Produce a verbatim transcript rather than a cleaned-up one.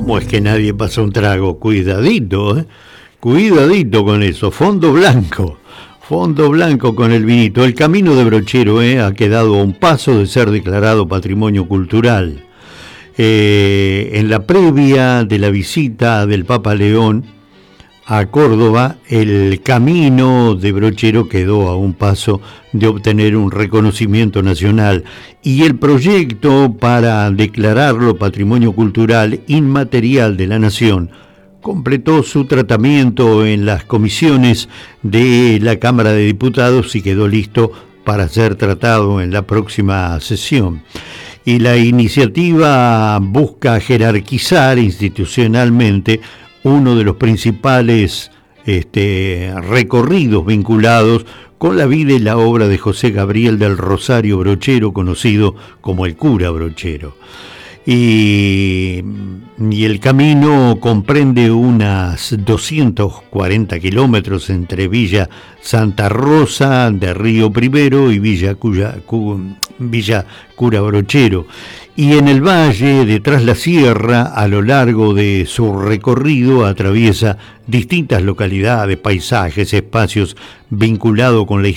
¿Cómo es que nadie pasa un trago? Cuidadito, ¿eh? Cuidadito con eso. Fondo blanco. Fondo blanco con el vinito. El camino de Brochero ¿eh? ha quedado a un paso de ser declarado patrimonio cultural. Eh, en la previa de la visita del Papa León a Córdoba, el camino de Brochero quedó a un paso de obtener un reconocimiento nacional y el proyecto para declararlo patrimonio cultural inmaterial de la nación completó su tratamiento en las comisiones de la Cámara de Diputados y quedó listo para ser tratado en la próxima sesión. Y la iniciativa busca jerarquizar institucionalmente uno de los principales este, recorridos vinculados con la vida y la obra de José Gabriel del Rosario Brochero, conocido como el cura Brochero. Y, y el camino comprende unas doscientos cuarenta kilómetros entre Villa Santa Rosa de Río Primero y Villa, Cuya, Cu, Villa Cura Brochero. Y en el valle, detrás la sierra, a lo largo de su recorrido, atraviesa distintas localidades, paisajes, espacios vinculados con la historia